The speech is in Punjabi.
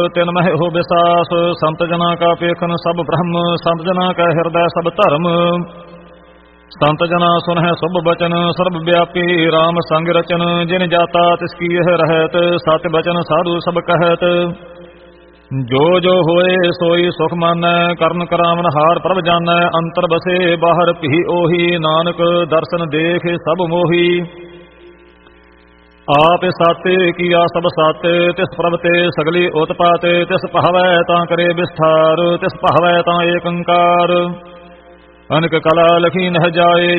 ਤਿਨ ਮਹਿ ਹੋ ਵਿਸਾਸ, ਸੰਤ ਜਨਾਂ ਕਾ ਪੇਖਨ ਸਭ ਬ੍ਰਹਮ, ਸੰਤ ਜਨਾਂ ਕਾ ਹਿਰਦੈ ਸਭ ਧਰਮ। ਸੰਤ ਜਨਾਂ ਸੁਨਹਿ ਸੁਭ ਬਚਨ, ਸਰਬ ਵਿਆਪੀ ਰਾਮ ਸੰਗ ਰਚਨ। ਜਿਨ ਜਾਤਾ ਤਿਸ ਕੀ ਇਹ ਰਹਿਤ, ਸਤਿ ਬਚਨ ਸਾਧੂ ਸਭ ਕਹਿਤ। ਜੋ ਜੋ ਹੋਏ ਸੋਈ ਸੁਖ ਮਾਨੈ, ਕਰਨ ਕਰਾਵਨ ਹਾਰ ਪ੍ਰਭ ਜਾਨੈ। ਅੰਤਰ ਬਸੇ ਬਾਹਰ ਭੀ ਉਹੀ, ਨਾਨਕ ਦਰਸ਼ਨ ਦੇਖ ਸਭ ਮੋਹੀ। ਆਪ ਸਾਤੇ ਕੀਆ ਸਭ ਸਾਤੇ, ਤਿਸ ਪ੍ਰਭ ਤੇ ਸਗਲੀ ਉਤਪਾਤੇ। ਤਿਸ ਭਾਵੈ ਤਾਂ ਕਰੇ ਵਿਸਥਾਰ, ਤਿਸ ਭਾਵੈ ਤਾਂ ਏਕ ਓੰਕਾਰ। ਅਨਕ ਕਲਾ ਲਖੀ ਨਹਿ ਜਾਏ,